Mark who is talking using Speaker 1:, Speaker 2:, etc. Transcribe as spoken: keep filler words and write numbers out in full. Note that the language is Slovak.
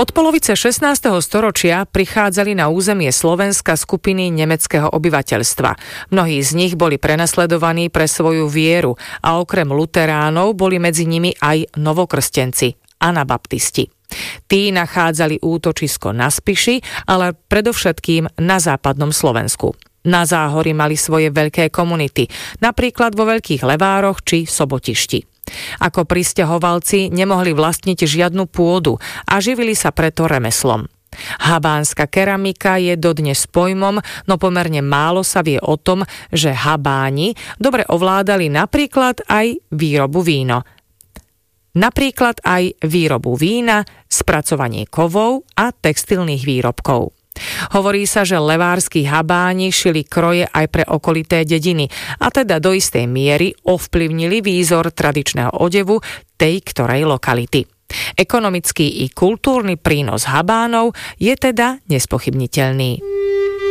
Speaker 1: Od polovice šestnásteho storočia prichádzali na územie Slovenska skupiny nemeckého obyvateľstva. Mnohí z nich boli prenasledovaní pre svoju vieru a okrem luteránov boli medzi nimi aj novokrstenci, anabaptisti. Tí nachádzali útočisko na Spiši, ale predovšetkým na západnom Slovensku. Na Záhori mali svoje veľké komunity, napríklad vo Veľkých Levároch či Sobotišti. Ako prisťahovalci nemohli vlastniť žiadnu pôdu a živili sa preto remeslom. Habánska keramika je dodnes pojmom, no pomerne málo sa vie o tom, že Habáni dobre ovládali napríklad aj výrobu víno. Napríklad aj výrobu vína, spracovanie kovov a textilných výrobkov. Hovorí sa, že levársky Habáni šili kroje aj pre okolité dediny a teda do istej miery ovplyvnili výzor tradičného odevu tej ktorej lokality. Ekonomický i kultúrny prínos Habánov je teda nespochybniteľný.